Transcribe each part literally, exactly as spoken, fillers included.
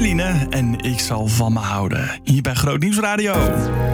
Eline en Ik zal van me houden. Hier bij Groot Nieuws Radio.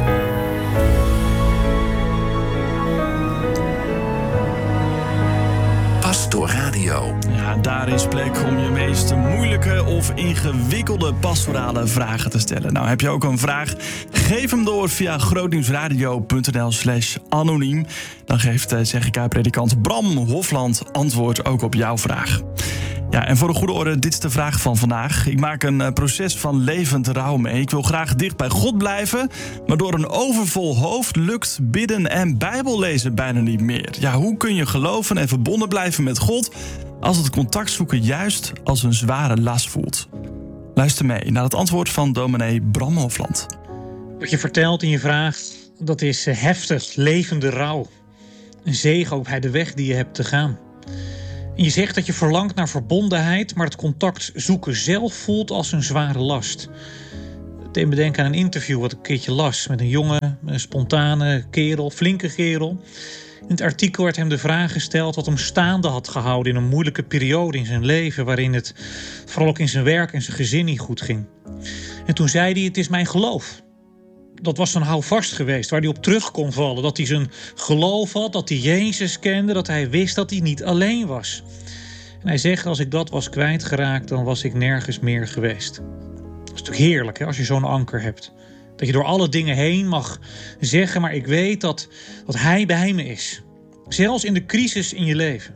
Pastoor Radio. Ja, daar is plek om je meest moeilijke of ingewikkelde pastorale vragen te stellen. Nou, heb je ook een vraag? Geef hem door via grootnieuwsradio.nl slash anoniem. Dan geeft uh, zeg ik predikant Bram Hofland antwoord ook op jouw vraag. Ja, en voor de goede orde, dit is de vraag van vandaag. Ik maak een uh, proces van levend rouw mee. Ik wil graag dicht bij God blijven, maar door een overvol hoofd lukt bidden en Bijbel lezen bijna niet meer. Ja, hoe kun je geloven en verbonden blijven met God als het contact zoeken juist als een zware last voelt? Luister mee naar het antwoord van dominee Bram Hofland. Wat je vertelt in je vraag, dat is uh, heftig, levende rouw. Een zegen ook bij de weg die je hebt te gaan. En je zegt dat je verlangt naar verbondenheid, maar het contact zoeken zelf voelt als een zware last. Het deed me denken aan een interview wat ik een keertje las met een jonge, een spontane kerel, flinke kerel. In het artikel werd hem de vraag gesteld wat hem staande had gehouden in een moeilijke periode in zijn leven, waarin het vooral ook in zijn werk en zijn gezin niet goed ging. En toen zei hij, het is mijn geloof. Dat was zo'n houvast geweest waar hij op terug kon vallen. Dat hij zijn geloof had, dat hij Jezus kende, dat hij wist dat hij niet alleen was. En hij zegt, als ik dat was kwijtgeraakt, dan was ik nergens meer geweest. Dat is natuurlijk heerlijk, hè, als je zo'n anker hebt. Dat je door alle dingen heen mag zeggen, maar ik weet dat, dat hij bij me is. Zelfs in de crisis in je leven.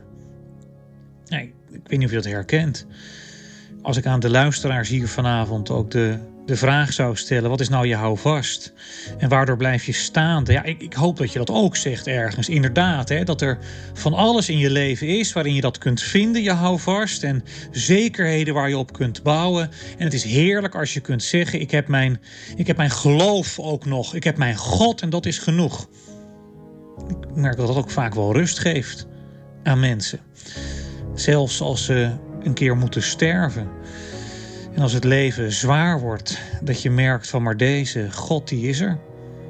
Nee, ik weet niet of je dat herkent. Als ik aan de luisteraars hier vanavond ook de... de vraag zou stellen, wat is nou je houvast? En waardoor blijf je staande? Ja, ik, ik hoop dat je dat ook zegt ergens. Inderdaad, hè, dat er van alles in je leven is waarin je dat kunt vinden, je houvast. En zekerheden waar je op kunt bouwen. En het is heerlijk als je kunt zeggen, ik heb mijn, ik heb mijn geloof ook nog. Ik heb mijn God en dat is genoeg. Ik merk dat dat ook vaak wel rust geeft aan mensen. Zelfs als ze een keer moeten sterven. En als het leven zwaar wordt, dat je merkt van maar deze God die is er.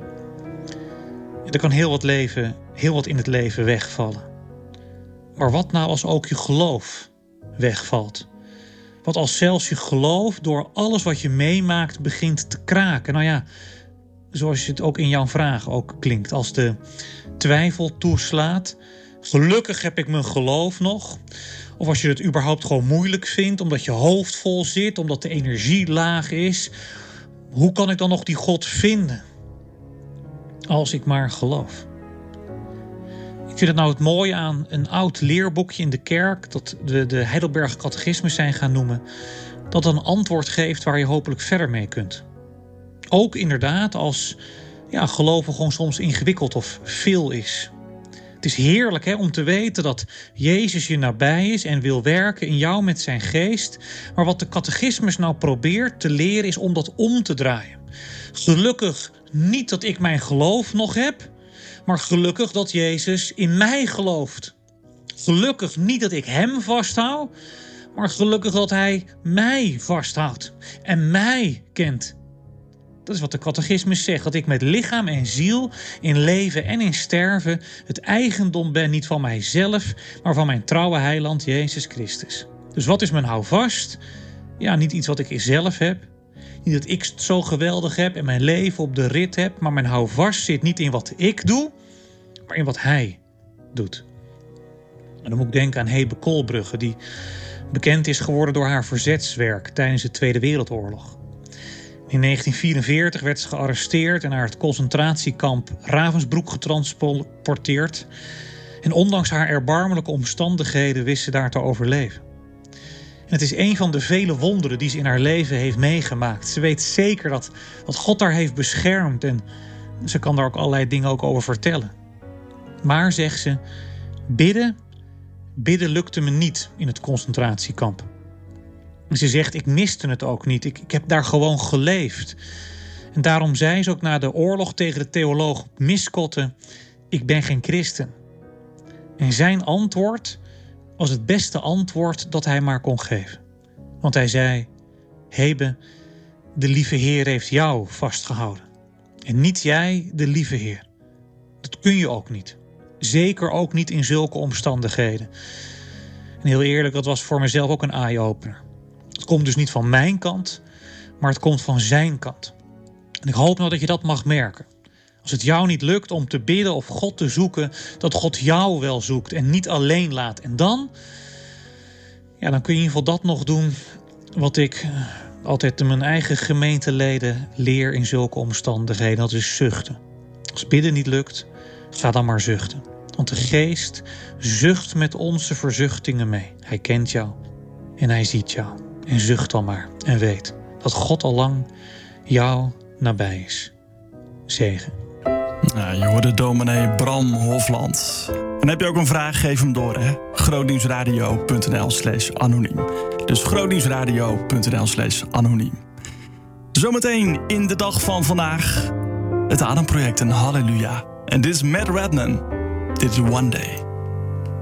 Er kan heel wat, leven, heel wat in het leven wegvallen. Maar wat nou als ook je geloof wegvalt? Wat als zelfs je geloof door alles wat je meemaakt begint te kraken? Nou ja, zoals het ook in jouw vraag ook klinkt. Als de twijfel toeslaat, gelukkig heb ik mijn geloof nog. Of als je het überhaupt gewoon moeilijk vindt, omdat je hoofd vol zit, omdat de energie laag is. Hoe kan ik dan nog die God vinden? Als ik maar geloof. Ik vind het nou het mooie aan een oud leerboekje in de kerk, dat we de Heidelberger Catechismus zijn gaan noemen, dat een antwoord geeft waar je hopelijk verder mee kunt. Ook inderdaad als ja, geloven gewoon soms ingewikkeld of veel is. Het is heerlijk hè, om te weten dat Jezus je nabij is en wil werken in jou met zijn geest. Maar wat de catechismus nou probeert te leren is om dat om te draaien. Gelukkig niet dat ik mijn geloof nog heb, maar gelukkig dat Jezus in mij gelooft. Gelukkig niet dat ik hem vasthoud, maar gelukkig dat hij mij vasthoudt en mij kent. Dat is wat de catechismus zegt, dat ik met lichaam en ziel in leven en in sterven het eigendom ben niet van mijzelf, maar van mijn trouwe heiland Jezus Christus. Dus wat is mijn houvast? Ja, niet iets wat ik zelf heb. Niet dat ik het zo geweldig heb en mijn leven op de rit heb, maar mijn houvast zit niet in wat ik doe, maar in wat hij doet. En dan moet ik denken aan Hebe Kolbrugge, die bekend is geworden door haar verzetswerk tijdens de Tweede Wereldoorlog. In negentien vierenveertig werd ze gearresteerd en naar het concentratiekamp Ravensbrück getransporteerd. En ondanks haar erbarmelijke omstandigheden wist ze daar te overleven. En het is een van de vele wonderen die ze in haar leven heeft meegemaakt. Ze weet zeker dat, dat God haar heeft beschermd en ze kan daar ook allerlei dingen ook over vertellen. Maar, zegt ze, bidden, bidden lukte me niet in het concentratiekamp. En ze zegt, ik miste het ook niet. Ik, ik heb daar gewoon geleefd. En daarom zei ze ook na de oorlog tegen de theoloog Miskotte, ik ben geen christen. En zijn antwoord was het beste antwoord dat hij maar kon geven. Want hij zei, Hebe, de lieve Heer heeft jou vastgehouden. En niet jij, de lieve Heer. Dat kun je ook niet. Zeker ook niet in zulke omstandigheden. En heel eerlijk, dat was voor mezelf ook een eye-opener. Het komt dus niet van mijn kant, maar het komt van zijn kant. En ik hoop nou dat je dat mag merken. Als het jou niet lukt om te bidden of God te zoeken, dat God jou wel zoekt en niet alleen laat. En dan, ja, dan kun je in ieder geval dat nog doen wat ik altijd mijn eigen gemeenteleden leer in zulke omstandigheden. Dat is zuchten. Als bidden niet lukt, ga dan maar zuchten. Want de Geest zucht met onze verzuchtingen mee. Hij kent jou en hij ziet jou. En zucht dan maar en weet dat God al lang jou nabij is. Zegen. Nou, je hoorde dominee Bram Hofland. En heb je ook een vraag, geef hem door, hè? grootnieuwsradio.nl slash anoniem. Dus grootnieuwsradio.nl slash anoniem. Zometeen in de dag van vandaag het Ademproject en halleluja. En dit is Matt Redman. Dit is One Day.